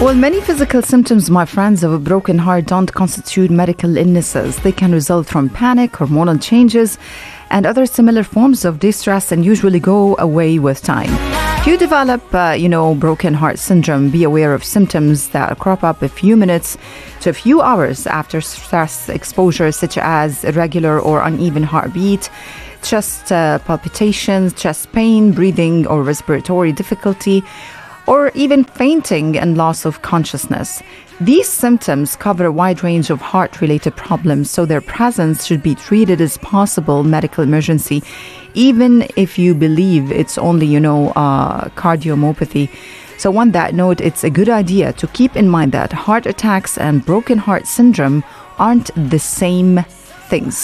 Well, many physical symptoms, my friends, of a broken heart don't constitute medical illnesses. They can result from panic, hormonal changes, and other similar forms of distress and usually go away with time. If you develop, broken heart syndrome, be aware of symptoms that crop up a few minutes to a few hours after stress exposure, such as irregular or uneven heartbeat, chest palpitations, chest pain, breathing or respiratory difficulty, or even fainting and loss of consciousness. These symptoms cover a wide range of heart-related problems, so their presence should be treated as possible medical emergency, even if you believe it's only, cardiomyopathy. So on that note, it's a good idea to keep in mind that heart attacks and broken heart syndrome aren't the same things.